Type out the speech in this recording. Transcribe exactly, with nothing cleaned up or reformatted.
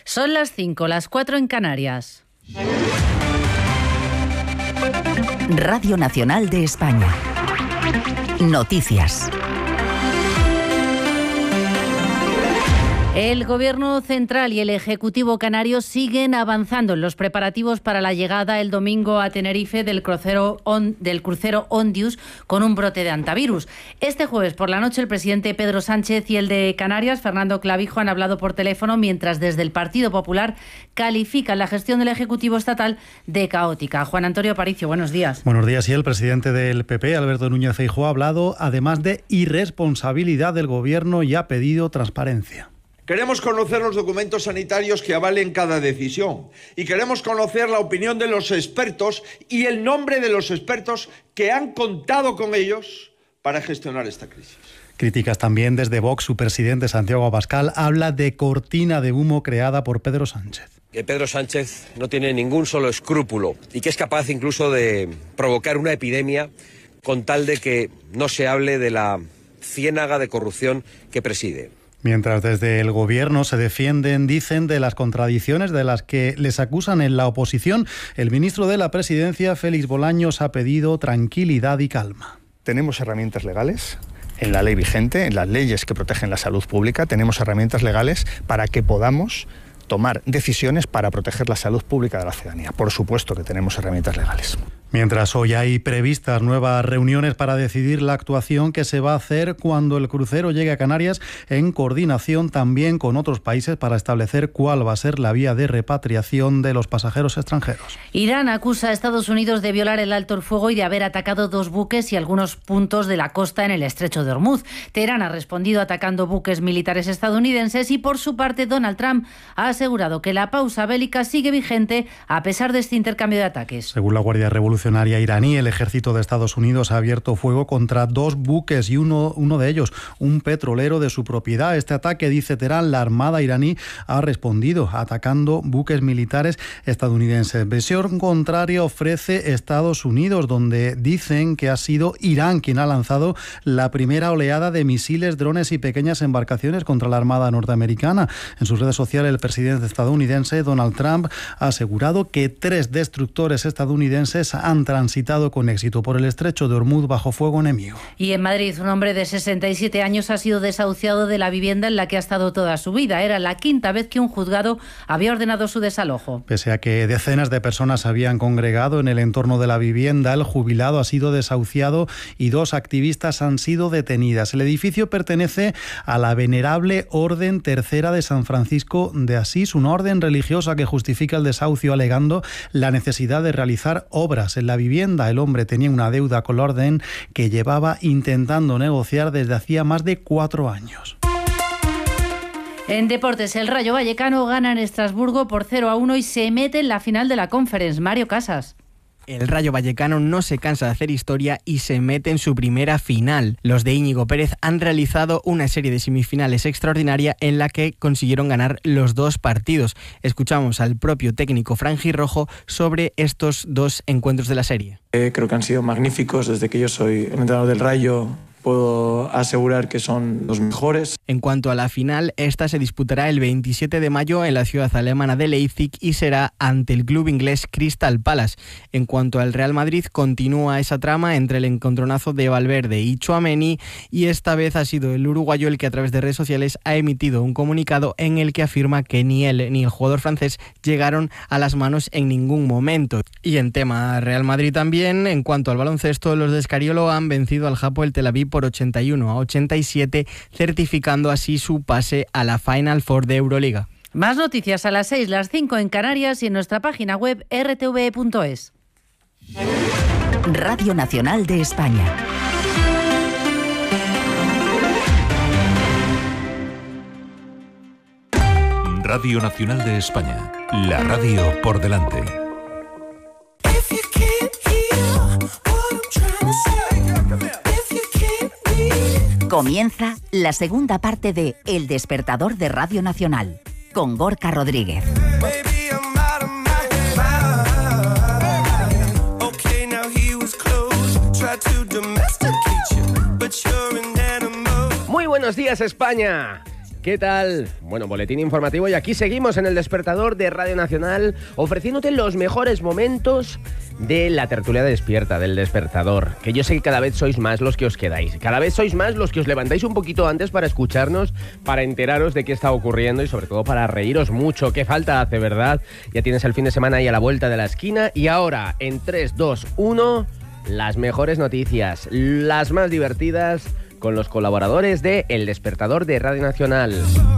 Son las cinco, las cuatro en Canarias. Radio Nacional de España. Noticias. El Gobierno central y el Ejecutivo canario siguen avanzando en los preparativos para la llegada el domingo a Tenerife del crucero, on, del crucero Ondius con un brote de hantavirus. Este jueves por la noche el presidente Pedro Sánchez y el de Canarias, Fernando Clavijo, han hablado por teléfono, mientras desde el Partido Popular califican la gestión del Ejecutivo estatal de caótica. Juan Antonio Aparicio, buenos días. Buenos días. Y el presidente del P P, Alberto Núñez Feijóo, ha hablado además de irresponsabilidad del Gobierno y ha pedido transparencia. Queremos conocer los documentos sanitarios que avalen cada decisión y queremos conocer la opinión de los expertos y el nombre de los expertos que han contado con ellos para gestionar esta crisis. Críticas también desde Vox. Su presidente, Santiago Abascal, habla de cortina de humo creada por Pedro Sánchez. Que Pedro Sánchez no tiene ningún solo escrúpulo y que es capaz incluso de provocar una epidemia con tal de que no se hable de la ciénaga de corrupción que preside. Mientras desde el Gobierno se defienden, dicen, de las contradicciones de las que les acusan en la oposición, el ministro de la Presidencia, Félix Bolaños, ha pedido tranquilidad y calma. Tenemos herramientas legales en la ley vigente, en las leyes que protegen la salud pública, tenemos herramientas legales para que podamos tomar decisiones para proteger la salud pública de la ciudadanía. Por supuesto que tenemos herramientas legales. Mientras hoy hay previstas nuevas reuniones para decidir la actuación que se va a hacer cuando el crucero llegue a Canarias, en coordinación también con otros países para establecer cuál va a ser la vía de repatriación de los pasajeros extranjeros. Irán acusa a Estados Unidos de violar el alto el fuego y de haber atacado dos buques y algunos puntos de la costa en el estrecho de Hormuz. Teherán ha respondido atacando buques militares estadounidenses y, por su parte, Donald Trump ha asegurado que la pausa bélica sigue vigente a pesar de este intercambio de ataques. Según la Guardia Revolucionaria iraní, el ejército de Estados Unidos ha abierto fuego contra dos buques y uno, uno de ellos, un petrolero de su propiedad. Este ataque, dice Teherán, la Armada iraní ha respondido atacando buques militares estadounidenses. Versión contraria ofrece Estados Unidos, donde dicen que ha sido Irán quien ha lanzado la primera oleada de misiles, drones y pequeñas embarcaciones contra la Armada norteamericana. En sus redes sociales, el presidente estadounidense, Donald Trump, ha asegurado que tres destructores estadounidenses han transitado con éxito por el estrecho de Hormuz bajo fuego enemigo. Y en Madrid, un hombre de sesenta y siete años ha sido desahuciado de la vivienda en la que ha estado toda su vida. Era la quinta vez que un juzgado había ordenado su desalojo. Pese a que decenas de personas se habían congregado en el entorno de la vivienda, el jubilado ha sido desahuciado y dos activistas han sido detenidas. El edificio pertenece a la Venerable Orden Tercera de San Francisco de Asís, una orden religiosa que justifica el desahucio alegando la necesidad de realizar obras en la vivienda. El hombre tenía una deuda con la orden que llevaba intentando negociar desde hacía más de cuatro años. En deportes, el Rayo Vallecano gana en Estrasburgo por cero a uno y se mete en la final de la Conference. Mario Casas. El Rayo Vallecano no se cansa de hacer historia y se mete en su primera final. Los de Íñigo Pérez han realizado una serie de semifinales extraordinaria en la que consiguieron ganar los dos partidos. Escuchamos al propio técnico franjirrojo sobre estos dos encuentros de la serie. Eh, creo que han sido magníficos. Desde que yo soy el entrenador del Rayo, puedo asegurar que son los mejores. En cuanto a la final, esta se disputará el veintisiete de mayo en la ciudad alemana de Leipzig y será ante el club inglés Crystal Palace. En cuanto al Real Madrid, continúa esa trama entre el encontronazo de Valverde y Tchouaméni, y esta vez ha sido el uruguayo el que a través de redes sociales ha emitido un comunicado en el que afirma que ni él ni el jugador francés llegaron a las manos en ningún momento. Y en tema Real Madrid también, en cuanto al baloncesto, los de Scariolo han vencido al Hapoel Tel Aviv por ochenta y uno a ochenta y siete, certificando así su pase a la Final Four de Euroliga. Más noticias a las seis, las cinco en Canarias y en nuestra página web r t v punto es. Radio Nacional de España. Radio Nacional de España. La radio por delante. Comienza la segunda parte de El Despertador de Radio Nacional, con Gorka Rodríguez. Muy buenos días, España. ¿Qué tal? Bueno, boletín informativo y aquí seguimos en El Despertador de Radio Nacional ofreciéndote los mejores momentos de la tertulia despierta, del Despertador. Que yo sé que cada vez sois más los que os quedáis. Cada vez sois más los que os levantáis un poquito antes para escucharnos, para enteraros de qué está ocurriendo y sobre todo para reíros mucho. ¿Qué falta hace, verdad? Ya tienes el fin de semana ahí a la vuelta de la esquina y ahora, en tres, dos, uno, las mejores noticias, las más divertidas, con los colaboradores de El Despertador de Radio Nacional.